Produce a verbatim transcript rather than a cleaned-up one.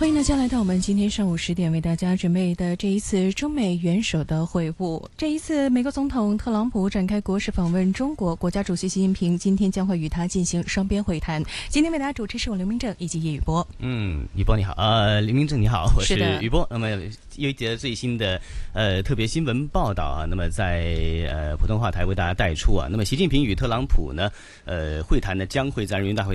欢迎大家来到我们今天上午十点为大家准备的这一次中美元首的会晤。这一次，美国总统特朗普展开国事访问中国，国家主席习近平今天将会与他进行双边会谈。今天为大家主持是我刘明正以及叶宇波。 嗯，宇波你好，呃，刘明正你好，我是是宇波。那么有一节最新的呃特别新闻报道啊，那么在呃普通话台为大家带出啊。那么习近平与特朗普呢，呃会谈呢将会在人民大会